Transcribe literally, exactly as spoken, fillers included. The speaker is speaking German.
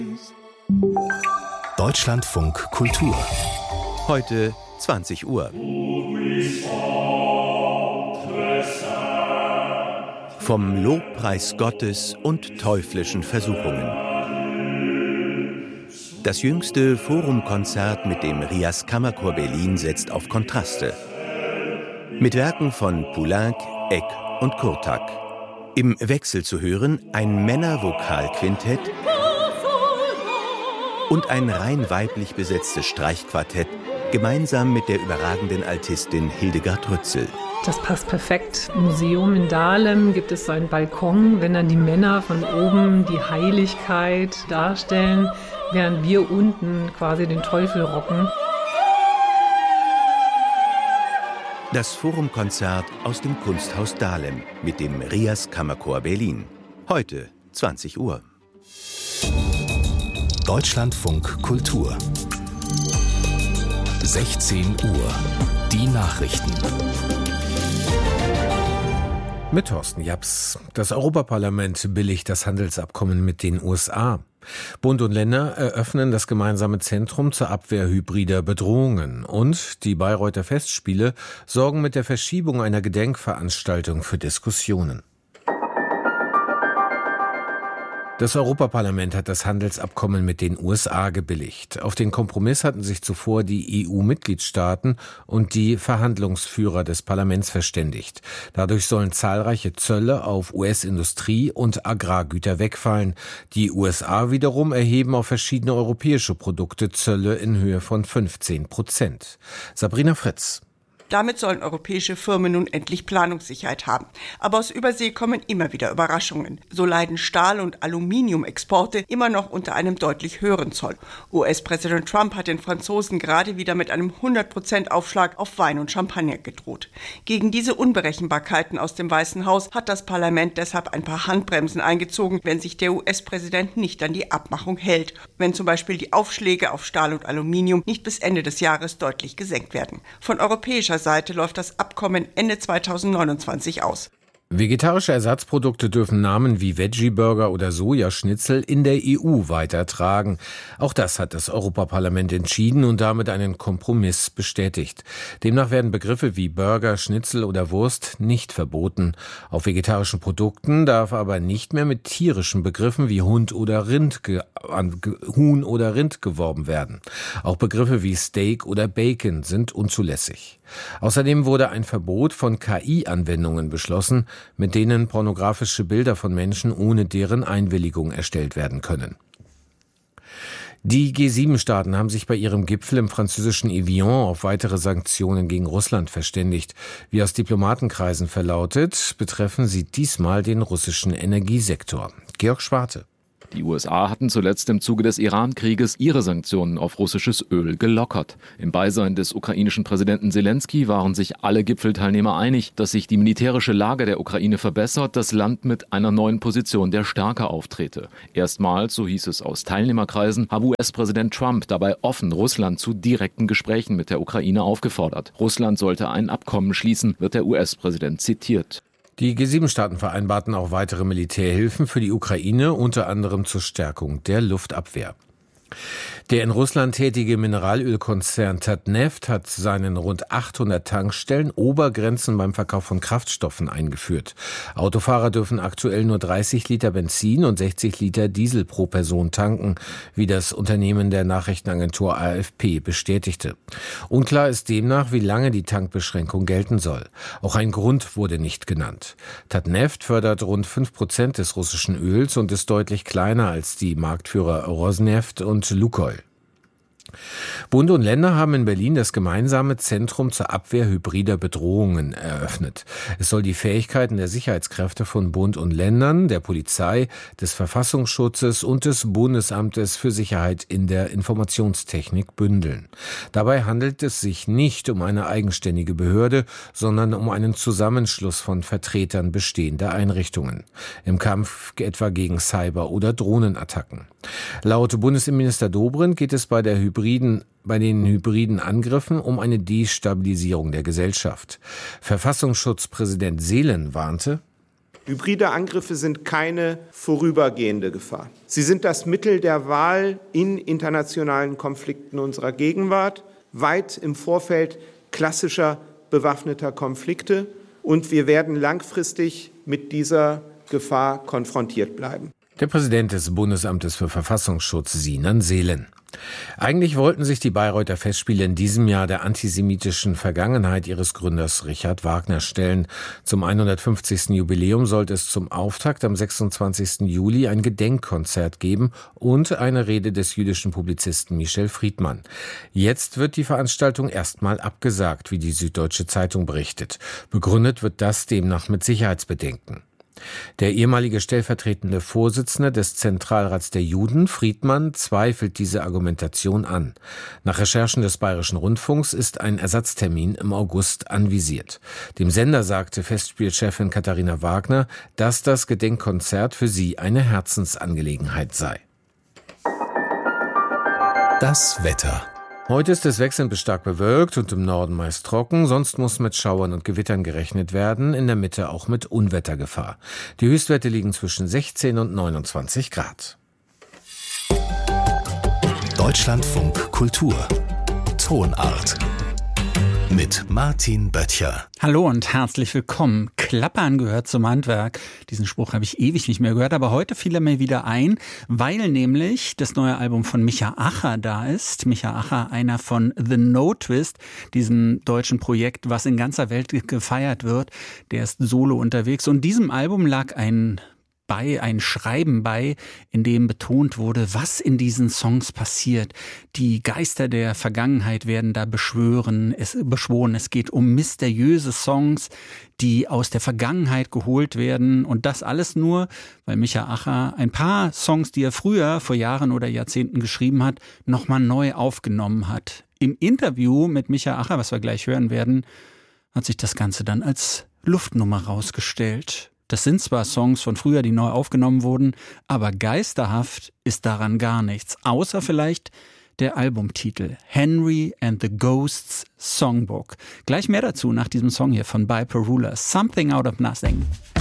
Deutschlandfunk Kultur. Heute zwanzig Uhr. Vom Lobpreis Gottes und teuflischen Versuchungen. Das jüngste Forumkonzert mit dem Rias Kammerchor Berlin setzt auf Kontraste. Mit Werken von Poulenc, Eck und Kurtak. Im Wechsel zu hören ein Männervokalquintett und ein rein weiblich besetztes Streichquartett, gemeinsam mit der überragenden Altistin Hildegard Rützel. Das passt perfekt. Im Museum in Dahlem gibt es so einen Balkon, wenn dann die Männer von oben die Heiligkeit darstellen, während wir unten quasi den Teufel rocken. Das Forumkonzert aus dem Kunsthaus Dahlem mit dem Rias Kammerchor Berlin. Heute zwanzig Uhr. Deutschlandfunk Kultur. sechzehn Uhr. Die Nachrichten. Mit Thorsten Japs. Das Europaparlament billigt das Handelsabkommen mit den U S A. Bund und Länder eröffnen das gemeinsame Zentrum zur Abwehr hybrider Bedrohungen. Und die Bayreuther Festspiele sorgen mit der Verschiebung einer Gedenkveranstaltung für Diskussionen. Das Europaparlament hat das Handelsabkommen mit den U S A gebilligt. Auf den Kompromiss hatten sich zuvor die E U-Mitgliedstaaten und die Verhandlungsführer des Parlaments verständigt. Dadurch sollen zahlreiche Zölle auf U S-Industrie und Agrargüter wegfallen. Die U S A wiederum erheben auf verschiedene europäische Produkte Zölle in Höhe von fünfzehn Prozent. Sabrina Fritz. Damit sollen europäische Firmen nun endlich Planungssicherheit haben. Aber aus Übersee kommen immer wieder Überraschungen. So leiden Stahl- und Aluminiumexporte immer noch unter einem deutlich höheren Zoll. U S-Präsident Trump hat den Franzosen gerade wieder mit einem hundert Prozent Aufschlag auf Wein und Champagner gedroht. Gegen diese Unberechenbarkeiten aus dem Weißen Haus hat das Parlament deshalb ein paar Handbremsen eingezogen, wenn sich der U S-Präsident nicht an die Abmachung hält. Wenn zum Beispiel die Aufschläge auf Stahl und Aluminium nicht bis Ende des Jahres deutlich gesenkt werden. Von europäischer Seite läuft das Abkommen Ende zweitausendneunundzwanzig aus. Vegetarische Ersatzprodukte dürfen Namen wie Veggie-Burger oder Sojaschnitzel in der E U weitertragen. Auch das hat das Europaparlament entschieden und damit einen Kompromiss bestätigt. Demnach werden Begriffe wie Burger, Schnitzel oder Wurst nicht verboten. Auf vegetarischen Produkten darf aber nicht mehr mit tierischen Begriffen wie Hund oder Rind, ge- an, ge- Huhn oder Rind geworben werden. Auch Begriffe wie Steak oder Bacon sind unzulässig. Außerdem wurde ein Verbot von K I-Anwendungen beschlossen, mit denen pornografische Bilder von Menschen ohne deren Einwilligung erstellt werden können. Die G sieben Staaten haben sich bei ihrem Gipfel im französischen Evian auf weitere Sanktionen gegen Russland verständigt. Wie aus Diplomatenkreisen verlautet, betreffen sie diesmal den russischen Energiesektor. Georg Schwarte. Die U S A hatten zuletzt im Zuge des Iran-Krieges ihre Sanktionen auf russisches Öl gelockert. Im Beisein des ukrainischen Präsidenten Selenskyj waren sich alle Gipfelteilnehmer einig, dass sich die militärische Lage der Ukraine verbessert, das Land mit einer neuen Position der Stärke auftrete. Erstmals, so hieß es aus Teilnehmerkreisen, habe U S-Präsident Trump dabei offen Russland zu direkten Gesprächen mit der Ukraine aufgefordert. Russland sollte ein Abkommen schließen, wird der U S-Präsident zitiert. Die G sieben Staaten vereinbarten auch weitere Militärhilfen für die Ukraine, unter anderem zur Stärkung der Luftabwehr. Der in Russland tätige Mineralölkonzern Tatneft hat seinen rund achthundert Tankstellen Obergrenzen beim Verkauf von Kraftstoffen eingeführt. Autofahrer dürfen aktuell nur dreißig Liter Benzin und sechzig Liter Diesel pro Person tanken, wie das Unternehmen der Nachrichtenagentur A F P bestätigte. Unklar ist demnach, wie lange die Tankbeschränkung gelten soll. Auch ein Grund wurde nicht genannt. Tatneft fördert rund fünf Prozent des russischen Öls und ist deutlich kleiner als die Marktführer Rosneft und Lukoil. Bund und Länder haben in Berlin das gemeinsame Zentrum zur Abwehr hybrider Bedrohungen eröffnet. Es soll die Fähigkeiten der Sicherheitskräfte von Bund und Ländern, der Polizei, des Verfassungsschutzes und des Bundesamtes für Sicherheit in der Informationstechnik bündeln. Dabei handelt es sich nicht um eine eigenständige Behörde, sondern um einen Zusammenschluss von Vertretern bestehender Einrichtungen. Im Kampf etwa gegen Cyber- oder Drohnenattacken. Laut Bundesinnenminister Dobrindt geht es bei der hybriden bei den hybriden Angriffen um eine Destabilisierung der Gesellschaft. Verfassungsschutzpräsident Seelen warnte: Hybride Angriffe sind keine vorübergehende Gefahr. Sie sind das Mittel der Wahl in internationalen Konflikten unserer Gegenwart, weit im Vorfeld klassischer bewaffneter Konflikte. Und wir werden langfristig mit dieser Gefahr konfrontiert bleiben. Der Präsident des Bundesamtes für Verfassungsschutz, Sinan Selen. Eigentlich wollten sich die Bayreuther Festspiele in diesem Jahr der antisemitischen Vergangenheit ihres Gründers Richard Wagner stellen. Zum hundertfünfzigsten Jubiläum sollte es zum Auftakt am sechsundzwanzigsten Juli ein Gedenkkonzert geben und eine Rede des jüdischen Publizisten Michel Friedmann. Jetzt wird die Veranstaltung erstmal abgesagt, wie die Süddeutsche Zeitung berichtet. Begründet wird das demnach mit Sicherheitsbedenken. Der ehemalige stellvertretende Vorsitzende des Zentralrats der Juden, Friedmann, zweifelt diese Argumentation an. Nach Recherchen des Bayerischen Rundfunks ist ein Ersatztermin im August anvisiert. Dem Sender sagte Festspielchefin Katharina Wagner, dass das Gedenkkonzert für sie eine Herzensangelegenheit sei. Das Wetter. Heute ist es wechselnd bis stark bewölkt und im Norden meist trocken, sonst muss mit Schauern und Gewittern gerechnet werden, in der Mitte auch mit Unwettergefahr. Die Höchstwerte liegen zwischen sechzehn und neunundzwanzig Grad. Deutschlandfunk Kultur. Tonart. Mit Martin Böttcher. Hallo und herzlich willkommen. Klappern gehört zum Handwerk. Diesen Spruch habe ich ewig nicht mehr gehört, aber heute fiel er mir wieder ein, weil nämlich das neue Album von Micha Acher da ist. Micha Acher, einer von The No Twist, diesem deutschen Projekt, was in ganzer Welt gefeiert wird. Der ist solo unterwegs und diesem Album lag ein bei, ein Schreiben bei, in dem betont wurde, was in diesen Songs passiert. Die Geister der Vergangenheit werden da beschwören, es, beschworen. Es geht um mysteriöse Songs, die aus der Vergangenheit geholt werden. Und das alles nur, weil Micha Acher ein paar Songs, die er früher, vor Jahren oder Jahrzehnten geschrieben hat, nochmal neu aufgenommen hat. Im Interview mit Micha Acher, was wir gleich hören werden, hat sich das Ganze dann als Luftnummer rausgestellt. Das sind zwar Songs von früher, die neu aufgenommen wurden, aber geisterhaft ist daran gar nichts. Außer vielleicht der Albumtitel Henry and the Ghosts Songbook. Gleich mehr dazu nach diesem Song hier von Bipolar, Something Out of Nothing.